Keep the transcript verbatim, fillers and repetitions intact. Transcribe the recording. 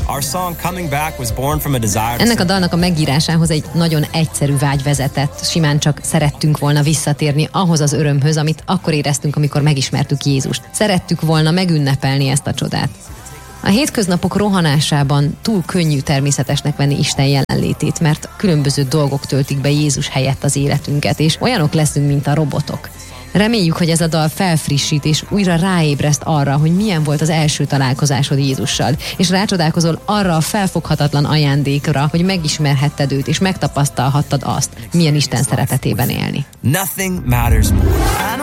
Our song Coming Back was born from a desire. Ennek a dalnak a megírásához egy nagyon egyszerű vágy vezetett. Simán csak szerettünk volna visszatérni ahhoz az örömhöz, amit akkor éreztünk, amikor megismertük Jézust. Szerettük volna megünnepelni ezt a csodát. A hétköznapok rohanásában túl könnyű természetesnek venni Isten jelenlétét, mert különböző dolgok töltik be Jézus helyett az életünket, és olyanok leszünk, mint a robotok. Reméljük, hogy ez a dal felfrissít, és újra ráébreszt arra, hogy milyen volt az első találkozásod Jézussal, és rácsodálkozol arra a felfoghatatlan ajándékra, hogy megismerhetted őt, és megtapasztalhattad azt, milyen Isten szeretetében élni. Nothing matters more.